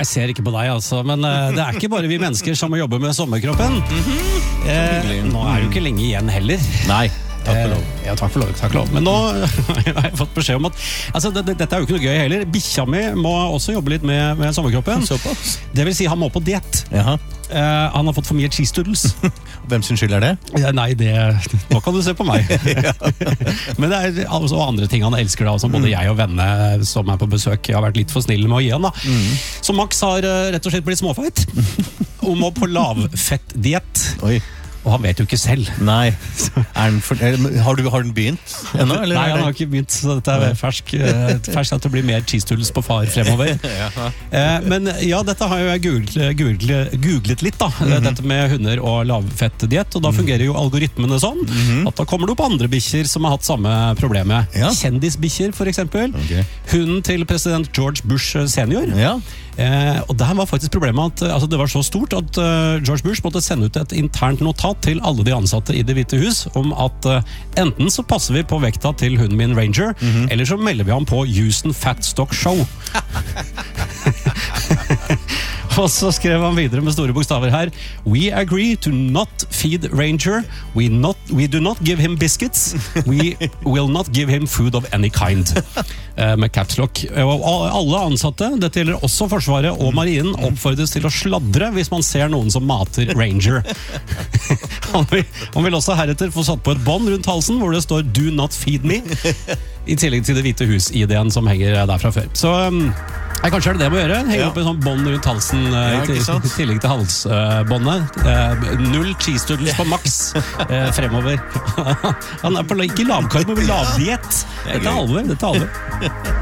Jeg ser ikke på deg, altså, men det ikke bare vi mennesker som må jobbe med sommerkroppen. Nå det jo ikke lenge igjen heller. Nei, takk for lov. Ja, takk for lov. Men nå har jeg fått beskjed om at altså, dette jo ikke noe gøy heller. Bikkja mi må også jobbe litt med sommerkroppen. Såpass. Det vil si, han må på diett. Jaha. Han har fått for mye cheese doodles. Hvem sin skyld det? Nei, nå kan du se på meg. Men det også andre ting han elsker da, som både jeg og vennene som på besøk har vært litt for snille med å gi han da. Så Max har rett og slett blitt småfeit og må på lavfettdiett. Oi. Og han vet jo ikke selv. Nei. Har den begynt ennå? Nei, han har ikke begynt, så dette fersk at det blir mer cheese doodles på far fremover. Men ja, dette har jo jeg googlet litt da, dette med hunder og lavfettdiett, og da fungerer jo algoritmene sånn, at da kommer det opp andre bikkjer som har hatt samme problemet. Kjendisbikkjer for eksempel. Hunden til president George Bush senior. Og der var faktisk problemet at altså, det var så stort at George Bush måtte sende ut et internt notat til alle de ansatte i Det hvite hus om at enten så passer vi på vekta til hunden min Ranger, eller så melder vi ham på Houston Fat Stock Show. Og så skrev han videre med store bokstaver her: We agree to not feed Ranger. We do not give him biscuits. We will not give him food of any kind. Med caps lock. Og alle ansatte, dette gjelder også Forsvaret og Marinen, oppfordres til å sladre hvis man ser noen som mater Ranger. Han vil også heretter få satt på et bånd rundt halsen hvor det står Do not feed me, i tillegg til Det hvite hus-ideen som henger der fra før. Så kanskje det må gjøre. Henge opp en sånn bånd rundt halsen i tillegg til halsbåndet. 0 cheese doodles på Max fremover. Han på ikke lavkarb, men lavdiett. Dette alvor.